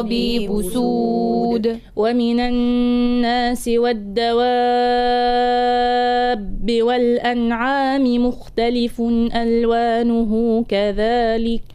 بسود ومن الناس والدواب والأنعام مختلف ألوانه كذلك